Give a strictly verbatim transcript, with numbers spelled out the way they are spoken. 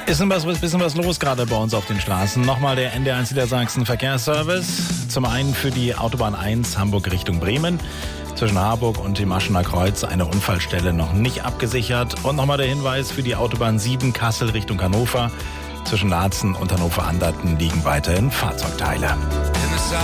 Ist ein bisschen was los gerade bei uns auf den Straßen. Nochmal der N D eins Niedersachsen Verkehrsservice. Zum einen für die Autobahn eins Hamburg Richtung Bremen. Zwischen Harburg und dem Aschener Kreuz eine Unfallstelle noch nicht abgesichert. Und nochmal der Hinweis für die Autobahn sieben Kassel Richtung Hannover. Zwischen Laatzen und Hannover-Anderten liegen weiterhin Fahrzeugteile.